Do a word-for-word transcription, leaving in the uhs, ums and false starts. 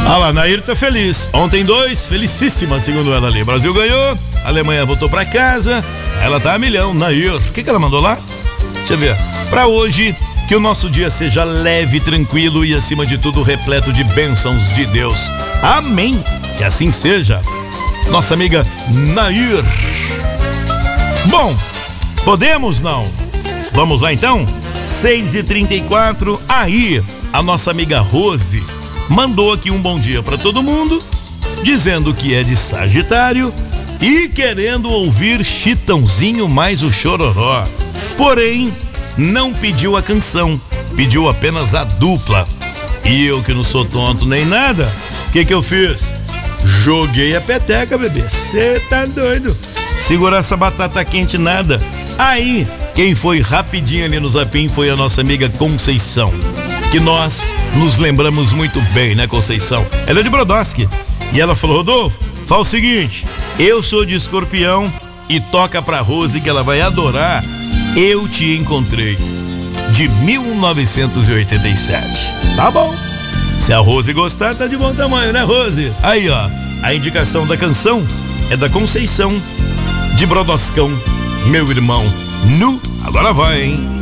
Ah lá, Nair tá feliz. Ontem dois, felicíssima, segundo ela ali. Brasil ganhou, a Alemanha voltou pra casa, ela tá a milhão, Nair. O que que ela mandou lá? Deixa eu ver. Pra hoje, que o nosso dia seja leve, tranquilo e, acima de tudo, repleto de bênçãos de Deus. Amém. Que assim seja. Nossa amiga Nair. Bom, podemos não? Vamos lá então? seis e trinta e quatro, aí a nossa amiga Rose mandou aqui um bom dia para todo mundo, dizendo que é de Sagitário e querendo ouvir Chitãozinho mais o Chororó. Porém, não pediu a canção, pediu apenas a dupla. E eu, que não sou tonto nem nada, o que que eu fiz? Joguei a peteca, bebê. Cê tá doido? Segurar essa batata quente nada. Aí, quem foi rapidinho ali no Zapim foi a nossa amiga Conceição, que nós nos lembramos muito bem, né, Conceição? Ela é de Brodowski. E ela falou: Rodolfo, fala o seguinte, eu sou de Escorpião e toca pra Rose que ela vai adorar Eu Te Encontrei, de mil novecentos e oitenta e sete. Tá bom. Se a Rose gostar, tá de bom tamanho, né, Rose? Aí, ó, a indicação da canção é da Conceição, de Brodoscão, meu irmão nu. Agora vai, hein?